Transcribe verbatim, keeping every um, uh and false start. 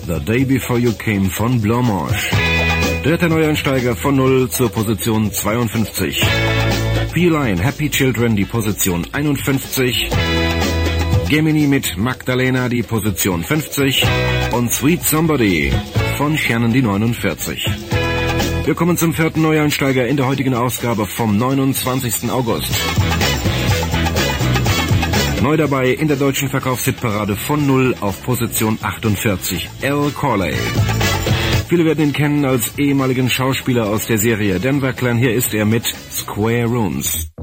The Day Before You Came von Blanche. Dritter Neueinsteiger von null zur Position zweiundfünfzig. P-Line, Happy Children, die Position einundfünfzig. Gemini mit Magdalena, die Position fünfzig. Und Sweet Somebody von Shannon, die neunundvierzig. Wir kommen zum vierten Neueinsteiger in der heutigen Ausgabe vom neunundzwanzigsten August. Neu dabei in der deutschen Verkaufshitparade von null auf Position achtundvierzig, Al Corley. Viele werden ihn kennen als ehemaligen Schauspieler aus der Serie Denver Clan. Hier ist er mit Square Rooms.